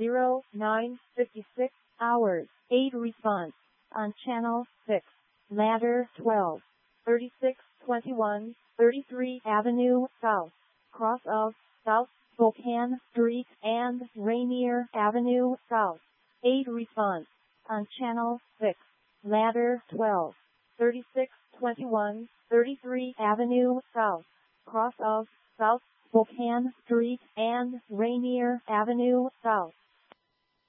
09:56 hours. 8 response on channel 6. Ladder 12. 3621 33 Avenue South. Cross of South Spokane Street and Rainier Avenue South. 8 response on channel 6. Ladder 12. 3621 33 Avenue South. Cross of South Spokane Street and Rainier Avenue South.